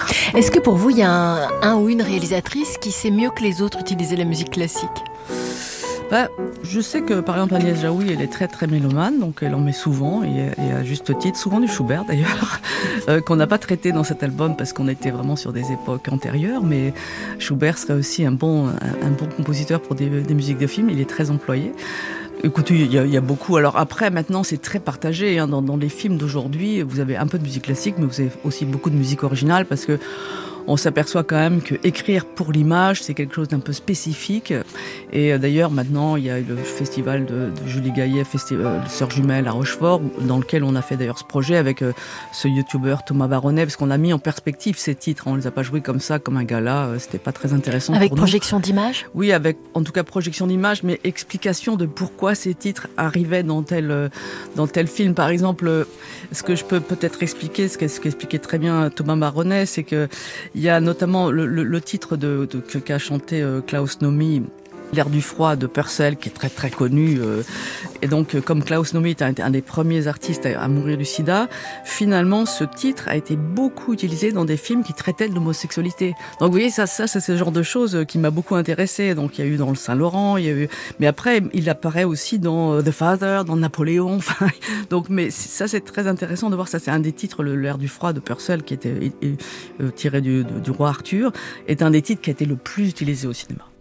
Est-ce que pour vous, il y a un ou une réalisatrice qui sait mieux que les autres utiliser la musique classique ? Je sais que par exemple Agnès Jaoui, elle est très très mélomane, donc elle en met souvent, et à juste titre, souvent du Schubert d'ailleurs, qu'on n'a pas traité dans cet album parce qu'on était vraiment sur des époques antérieures, mais Schubert serait aussi un bon compositeur pour des musiques de films, il est très employé. Écoutez, il y a beaucoup. Alors après, maintenant, c'est très partagé. Dans les films d'aujourd'hui, vous avez un peu de musique classique, mais vous avez aussi beaucoup de musique originale parce que on s'aperçoit quand même que écrire pour l'image, c'est quelque chose d'un peu spécifique. Et d'ailleurs, maintenant, il y a le festival de Julie Gaillet, Sœurs Jumelles à Rochefort, dans lequel on a fait d'ailleurs ce projet avec ce youtubeur Thomas Baronnet, parce qu'on a mis en perspective ces titres. On les a pas joués comme ça, comme un gala. C'était pas très intéressant. Avec pour projection d'images ? Oui, avec en tout cas projection d'images, mais explication de pourquoi ces titres arrivaient dans tel film. Par exemple, ce que je peux peut-être expliquer, ce qu'expliquait très bien Thomas Baronnet, c'est que il y a notamment le titre qu'a chanté Klaus Nomi, L'air du froid de Purcell, qui est très très connu. Et donc, comme Klaus Nomi est un des premiers artistes à mourir du sida, finalement, ce titre a été beaucoup utilisé dans des films qui traitaient de l'homosexualité. Donc, vous voyez, ça c'est ce genre de choses qui m'a beaucoup intéressée. Donc, il y a eu dans le Saint-Laurent, mais après, il apparaît aussi dans The Father, dans Napoléon. Enfin, donc, mais ça, c'est très intéressant de voir ça. C'est un des titres, L'air du froid de Purcell, qui était tiré du roi Arthur, est un des titres qui a été le plus utilisé au cinéma.